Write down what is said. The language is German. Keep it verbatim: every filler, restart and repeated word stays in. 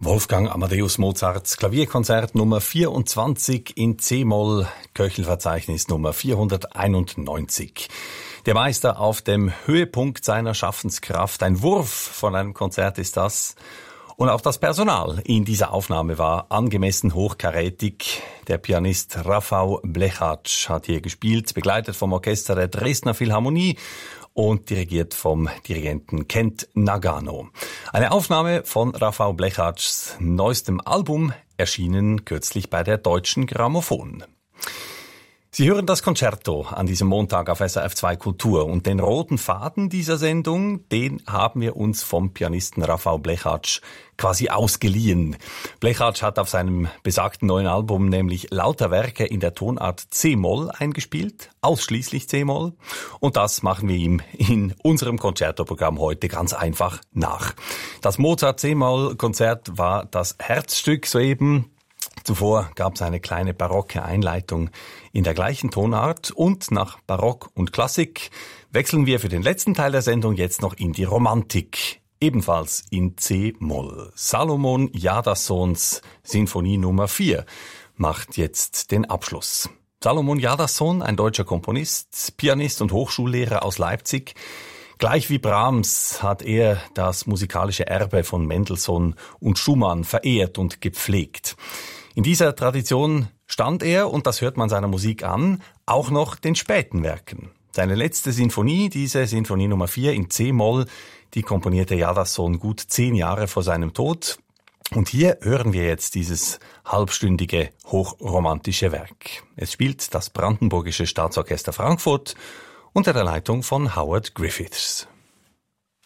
Wolfgang Amadeus Mozarts Klavierkonzert Nummer vierundzwanzig in C-Moll, Köchelverzeichnis Nummer vierhunderteinundneunzig. Der Meister auf dem Höhepunkt seiner Schaffenskraft. Ein Wurf von einem Konzert ist das. Und auch das Personal in dieser Aufnahme war angemessen hochkarätig. Der Pianist Rafał Blechacz hat hier gespielt, begleitet vom Orchester der Dresdner Philharmonie und dirigiert vom Dirigenten Kent Nagano. Eine Aufnahme von Rafał Blechacz' neuestem Album, erschienen kürzlich bei der Deutschen Grammophon. Sie hören das Concerto an diesem Montag auf S R F zwei Kultur und den roten Faden dieser Sendung, den haben wir uns vom Pianisten Rafał Blechacz quasi ausgeliehen. Blechacz hat auf seinem besagten neuen Album nämlich lauter Werke in der Tonart C-Moll eingespielt, ausschließlich C-Moll, und das machen wir ihm in unserem Concerto-Programm heute ganz einfach nach. Das Mozart-C-Moll-Konzert war das Herzstück soeben. Zuvor gab es eine kleine barocke Einleitung in der gleichen Tonart und nach Barock und Klassik wechseln wir für den letzten Teil der Sendung jetzt noch in die Romantik, ebenfalls in C-Moll. Salomon Jadassons Sinfonie Nummer vier macht jetzt den Abschluss. Salomon Jadasson, ein deutscher Komponist, Pianist und Hochschullehrer aus Leipzig. Gleich wie Brahms hat er das musikalische Erbe von Mendelssohn und Schumann verehrt und gepflegt. In dieser Tradition stand er, und das hört man seiner Musik an, auch noch den späten Werken. Seine letzte Sinfonie, diese Sinfonie Nummer vier in C-Moll, die komponierte Jadasson gut zehn Jahre vor seinem Tod. Und hier hören wir jetzt dieses halbstündige, hochromantische Werk. Es spielt das Brandenburgische Staatsorchester Frankfurt unter der Leitung von Howard Griffiths.